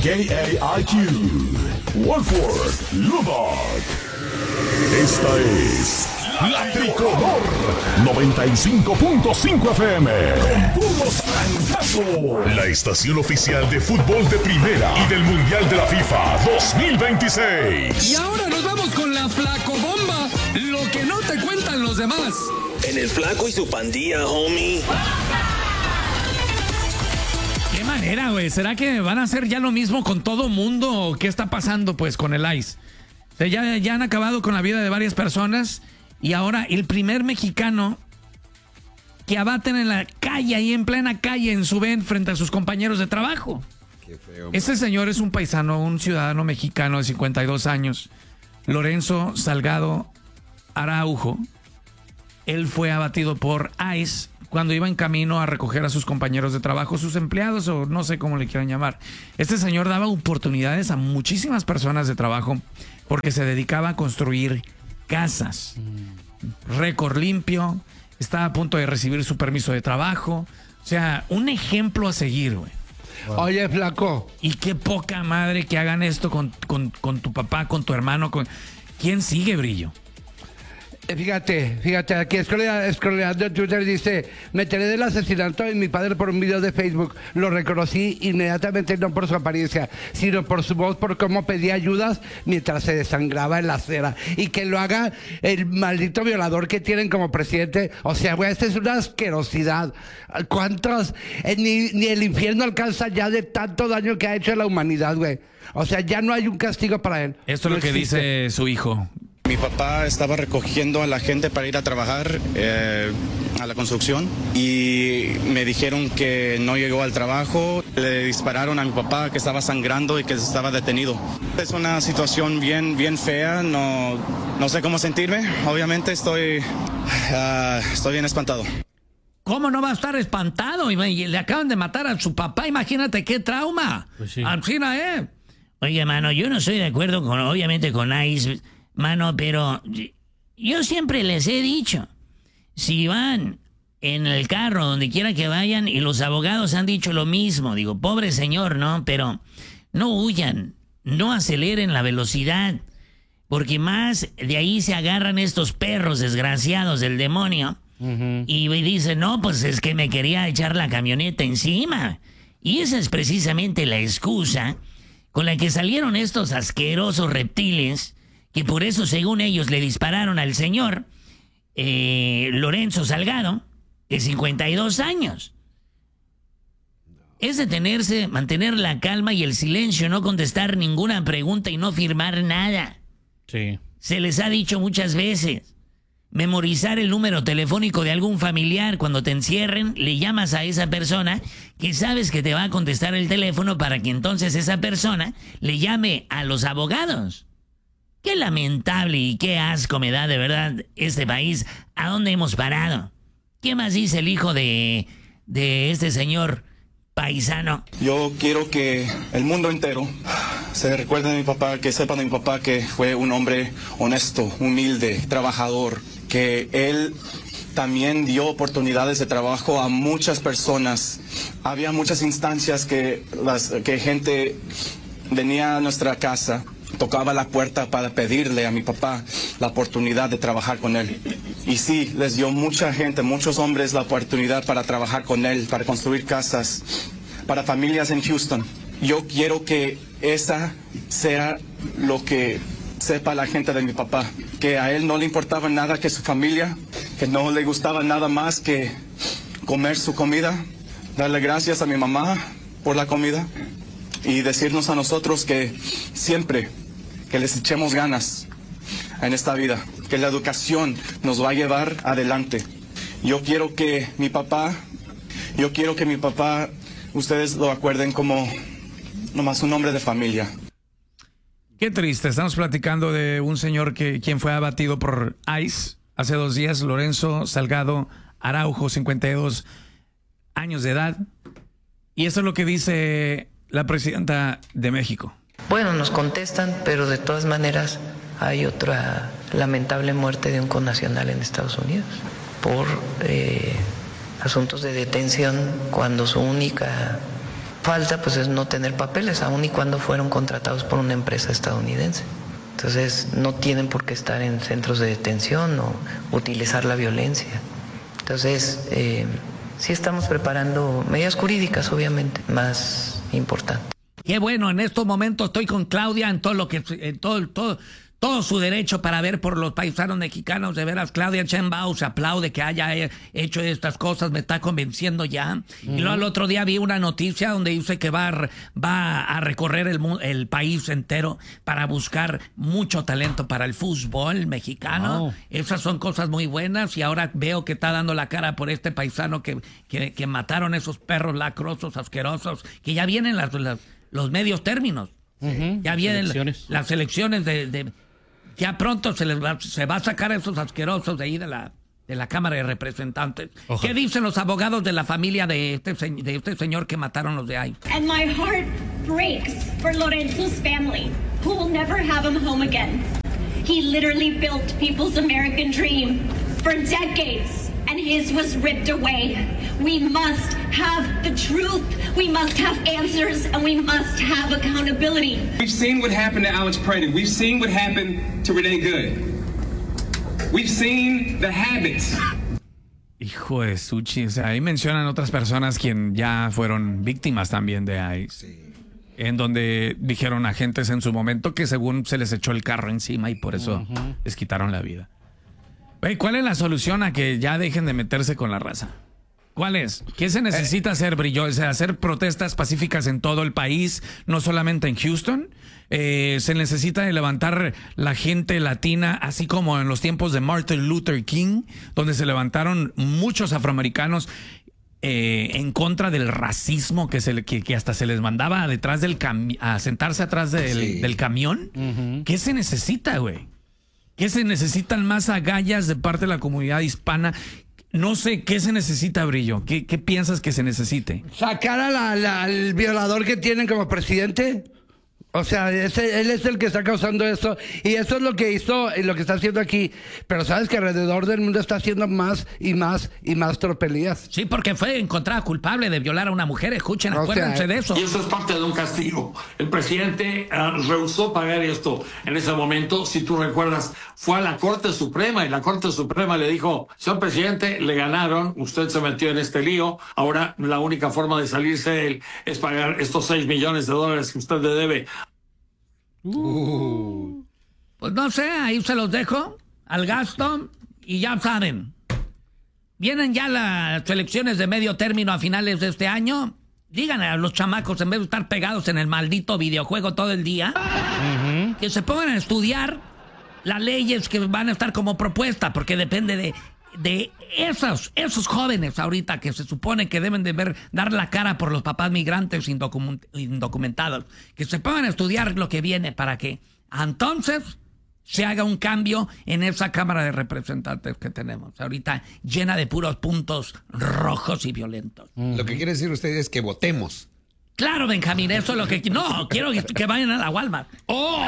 KAIQ, Wolford, Lubbock. Esta es La Tricolor 95.5 FM. Con puro trancazo. La estación oficial de fútbol de primera y del Mundial de la FIFA 2026. Y ahora nos vamos con la Flacobomba. Lo que no te cuentan los demás. En el Flaco y su pandilla, homie. Qué manera, güey. ¿Será que van a hacer ya lo mismo con todo mundo? ¿Qué está pasando, pues, con el ICE? O sea, ya han acabado con la vida de varias personas y ahora el primer mexicano que abaten en la calle, ahí en plena calle, en su ven, frente a sus compañeros de trabajo. Qué feo. Este señor es un paisano, un ciudadano mexicano de 52 años, Lorenzo Salgado Araujo. Él fue abatido por ICE cuando iba en camino a recoger a sus compañeros de trabajo, sus empleados o no sé cómo le quieran llamar. Este señor daba oportunidades a muchísimas personas de trabajo porque se dedicaba a construir casas. Récord limpio, estaba a punto de recibir su permiso de trabajo. O sea, un ejemplo a seguir, güey. Wow. Oye, Flaco. Y qué poca madre que hagan esto con tu papá, con tu hermano. ¿Quién sigue, Brillo? Fíjate, aquí scrolleando en Twitter dice: me enteré del asesinato de mi padre por un video de Facebook. Lo reconocí inmediatamente, no por su apariencia, sino por su voz, por cómo pedía ayudas mientras se desangraba en la acera. Y que lo haga el maldito violador que tienen como presidente. O sea, güey, esta es una asquerosidad. ¿Cuántos? Ni el infierno alcanza ya de tanto daño que ha hecho a la humanidad, güey. O sea, ya no hay un castigo para él. Esto es lo que dice su hijo. Mi papá estaba recogiendo a la gente para ir a trabajar a la construcción y me dijeron que no llegó al trabajo. Le dispararon a mi papá, que estaba sangrando y que estaba detenido. Es una situación bien fea, no sé cómo sentirme. Obviamente estoy bien espantado. ¿Cómo no va a estar espantado? Y le acaban de matar a su papá, imagínate qué trauma. Pues sí. Alcina, Oye, mano, yo no estoy de acuerdo obviamente con ICE, mano, pero yo siempre les he dicho, si van en el carro, donde quiera que vayan, y los abogados han dicho lo mismo, digo, pobre señor, ¿no? Pero no huyan, no aceleren la velocidad, porque más de ahí se agarran estos perros desgraciados del demonio, y dicen, no, pues es que me quería echar la camioneta encima. Y esa es precisamente la excusa con la que salieron estos asquerosos reptiles, que por eso, según ellos, le dispararon al señor Lorenzo Salgado, de 52 años. Es detenerse, mantener la calma y el silencio, no contestar ninguna pregunta y no firmar nada. Sí. Se les ha dicho muchas veces. Memorizar el número telefónico de algún familiar. Cuando te encierren, le llamas a esa persona que sabes que te va a contestar el teléfono para que entonces esa persona le llame a los abogados. Qué lamentable y qué asco me da de verdad este país. ¿A dónde hemos parado? ¿Qué más dice el hijo de este señor paisano? Yo quiero que el mundo entero se recuerde de mi papá, que sepan de mi papá que fue un hombre honesto, humilde, trabajador, que él también dio oportunidades de trabajo a muchas personas. Había muchas instancias que gente venía a nuestra casa, tocaba la puerta para pedirle a mi papá la oportunidad de trabajar con él. Y sí, les dio mucha gente, muchos hombres la oportunidad para trabajar con él, para construir casas, para familias en Houston. Yo quiero que esa sea lo que sepa la gente de mi papá, que a él no le importaba nada que su familia, que no le gustaba nada más que comer su comida, darle gracias a mi mamá por la comida y decirnos a nosotros que siempre que les echemos ganas en esta vida, que la educación nos va a llevar adelante. Yo quiero que mi papá, ustedes lo acuerden como nomás un hombre de familia. Qué triste. Estamos platicando de un señor quien fue abatido por ICE hace 2 días, Lorenzo Salgado Araujo, 52 años de edad. Y eso es lo que dice la presidenta de México. Bueno, nos contestan, pero de todas maneras hay otra lamentable muerte de un connacional en Estados Unidos por asuntos de detención, cuando su única falta pues es no tener papeles, aun y cuando fueron contratados por una empresa estadounidense. Entonces no tienen por qué estar en centros de detención o utilizar la violencia. Entonces sí estamos preparando medidas jurídicas, obviamente, más importantes. Qué bueno, en estos momentos estoy con Claudia en todo lo que, en todo su derecho para ver por los paisanos mexicanos. De veras, Claudia Sheinbaum se aplaude que haya hecho estas cosas, me está convenciendo ya. Y luego el otro día vi una noticia donde dice que va a recorrer el país entero para buscar mucho talento para el fútbol mexicano. Wow. Esas son cosas muy buenas y ahora veo que está dando la cara por este paisano que mataron esos perros lacrosos, asquerosos, que ya vienen los medios términos. Ya vienen las elecciones ya pronto se va a sacar a esos asquerosos de ahí de la Cámara de Representantes. Ojalá. ¿Qué dicen los abogados de la familia de este señor que mataron los de ahí? And my heart breaks for Lorenzo's family, who will never have him home again. He literally built people's American dream for decades, and his was ripped away. We must have the truth, we must have answers, and we must have accountability. We've seen what happened to Alex Prada. We've seen what happened to Renee Good. We've seen the habits. Hijo de Suchi, o sea, ahí mencionan otras personas quien ya fueron víctimas también de ICE. Sí. En donde dijeron agentes en su momento que según se les echó el carro encima y por eso les quitaron la vida. Oye, ¿cuál es la solución a que ya dejen de meterse con la raza? ¿Cuál es? ¿Qué se necesita hacer, Brillo? O sea, hacer protestas pacíficas en todo el país, no solamente en Houston. Se necesita levantar la gente latina, así como en los tiempos de Martin Luther King, donde se levantaron muchos afroamericanos en contra del racismo que hasta se les mandaba detrás a sentarse atrás del camión. ¿Qué se necesita, güey? ¿Qué se necesitan más agallas de parte de la comunidad hispana? No sé, ¿qué se necesita, Brillo? ¿Qué piensas que se necesite? ¿Sacar al violador que tienen como presidente? O sea, él es el que está causando eso. Y eso es lo que hizo, lo que está haciendo aquí. Pero sabes que alrededor del mundo está haciendo más y más y más tropelías. Sí, porque fue encontrada culpable de violar a una mujer. Escuchen, acuérdense de eso. Y eso es parte de un castigo. El presidente rehusó pagar esto en ese momento. Si tú recuerdas, fue a la Corte Suprema y la Corte Suprema le dijo: señor presidente, le ganaron, usted se metió en este lío. Ahora la única forma de salirse de él es pagar estos $6 millones que usted le debe. Pues no sé, ahí se los dejo al gasto y ya saben, vienen ya las elecciones de medio término a finales de este año. Díganle a los chamacos, en vez de estar pegados en el maldito videojuego todo el día, que se pongan a estudiar las leyes que van a estar como propuesta, porque depende de esos jóvenes ahorita que se supone que deben de dar la cara por los papás migrantes indocumentados, que se pongan a estudiar lo que viene para que entonces se haga un cambio en esa Cámara de Representantes que tenemos ahorita, llena de puros puntos rojos y violentos. Lo que quiere decir usted es que votemos. Claro, Benjamín, eso es lo que... No, quiero que vayan a la Walmart. ¡Oh!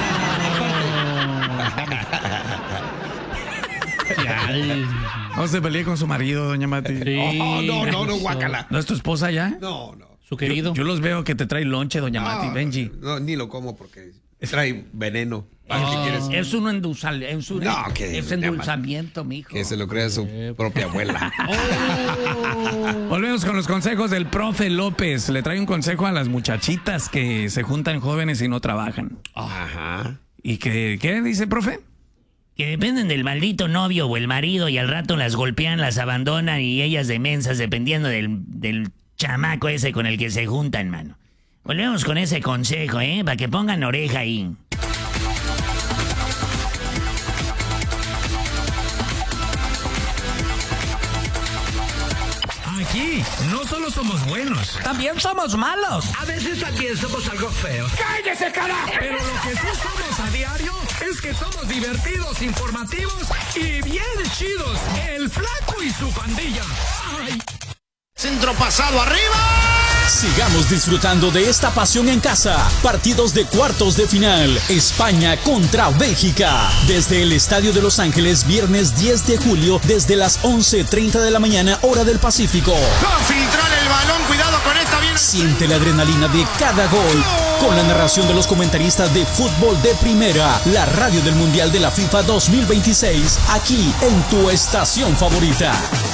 No se pelee con su marido, doña Mati. Sí. No, guácala. ¿No es tu esposa ya? No. Su querido. Yo los veo que te trae lonche, doña Mati, Benji. No, ni lo como porque trae veneno. Es un endulzamiento, mijo. Que se lo crea su propia abuela. Volvemos con los consejos del profe López. Le trae un consejo a las muchachitas que se juntan jóvenes y no trabajan. Ajá. ¿Y qué dice, profe? Que dependen del maldito novio o el marido y al rato las golpean, las abandonan y ellas de mensas dependiendo del chamaco ese con el que se juntan, mano. Volvemos con ese consejo, para que pongan oreja ahí. Aquí no solo somos buenos, también somos malos. A veces también somos algo feos. ¡Cállese, carajo! Pero lo que sí somos a diario es que somos divertidos, informativos y bien chidos. El Flaco y su pandilla. ¡Ay! Centro pasado arriba. Sigamos disfrutando de esta pasión en casa. Partidos de cuartos de final. España contra Bélgica. Desde el Estadio de Los Ángeles, viernes 10 de julio, desde las 11:30 de la mañana, hora del Pacífico. Va a filtrar el balón, cuidado con esta Siente la adrenalina de cada gol con la narración de los comentaristas de Fútbol de Primera, la radio del Mundial de la FIFA 2026, aquí en tu estación favorita.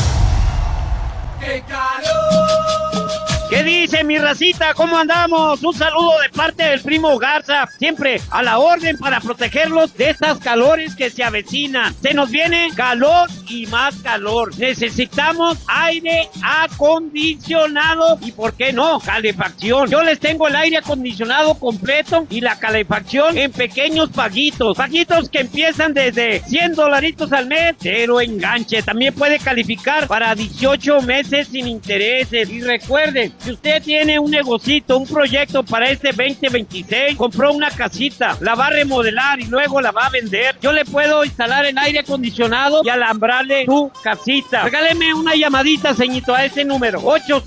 ¡Qué calor! ¿Qué dice mi racita? ¿Cómo andamos? Un saludo de parte del primo Garza, siempre a la orden para protegerlos de estas calores que se avecinan. Se nos viene calor y más calor. Necesitamos aire acondicionado y, ¿por qué no?, calefacción. Yo les tengo el aire acondicionado completo y la calefacción en pequeños paguitos. Paguitos que empiezan desde $100 al mes, cero enganche. También puede calificar para 18 meses sin intereses. Y recuerden, si usted tiene un negocito, un proyecto para este 2026, compró una casita, la va a remodelar y luego la va a vender, yo le puedo instalar el aire acondicionado y alambrarle su casita. Regáleme una llamadita, ceñito, a ese número,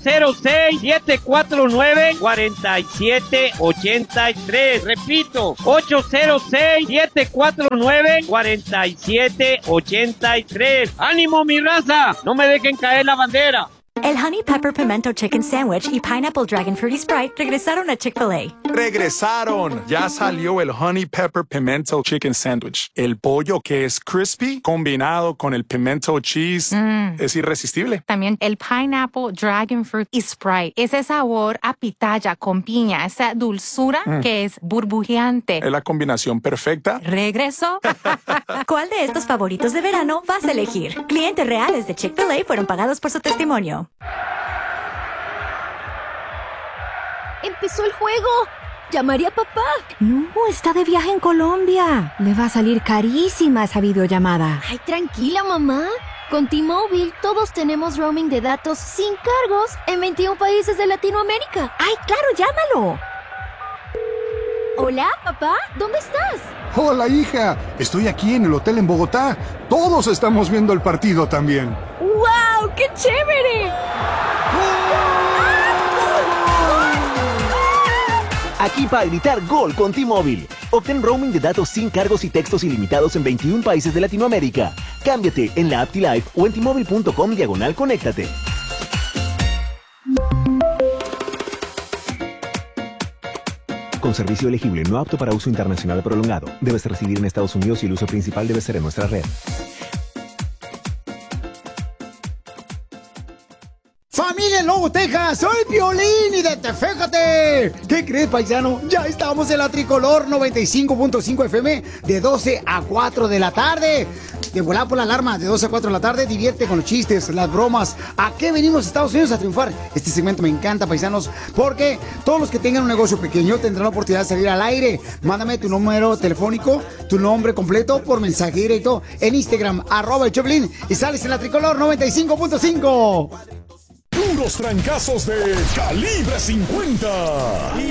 806-749-4783. Repito, 806-749-4783. ¡Ánimo, mi raza! No me dejen caer la bandera. El Honey Pepper Pimento Chicken Sandwich y Pineapple Dragon Fruity Sprite regresaron a Chick-fil-A. ¡Regresaron! Ya salió el Honey Pepper Pimento Chicken Sandwich. El pollo que es crispy combinado con el pimento cheese es irresistible. También el Pineapple Dragon Fruit y Sprite. Ese sabor a pitaya con piña, esa dulzura que es burbujeante. Es la combinación perfecta. ¿Regresó? ¿Cuál de estos favoritos de verano vas a elegir? Clientes reales de Chick-fil-A fueron pagados por su testimonio. ¡Empezó el juego! ¡Llamaré a papá! No, está de viaje en Colombia. Le va a salir carísima esa videollamada. Ay, tranquila, mamá. Con T-Mobile todos tenemos roaming de datos sin cargos en 21 países de Latinoamérica. ¡Ay, claro, llámalo! Hola, papá, ¿dónde estás? Hola, hija. Estoy aquí en el hotel en Bogotá. Todos estamos viendo el partido también. ¡Wow! ¡Qué chévere! Aquí para gritar gol con T-Mobile. Obtén roaming de datos sin cargos y textos ilimitados en 21 países de Latinoamérica. Cámbiate en la app T-Life o en T-Mobile.com/conéctate. Con servicio elegible, no apto para uso internacional prolongado. Debes residir en Estados Unidos y el uso principal debe ser en nuestra red. ¡Familia en Lobo, Texas! ¡Soy Piolín y de Teféjate! ¿Qué crees, paisano? Ya estamos en la Tricolor 95.5 FM de 12 a 4 de la tarde. De volar por la alarma de 12 a 4 de la tarde. Divierte con los chistes, las bromas. ¿A qué venimos a Estados Unidos a triunfar? Este segmento me encanta, paisanos, porque todos los que tengan un negocio pequeño tendrán la oportunidad de salir al aire. Mándame tu número telefónico, tu nombre completo por mensaje directo en Instagram, @el_Choplin, y sales en la Tricolor 95.5. Puros trancazos de Calibre 50. Y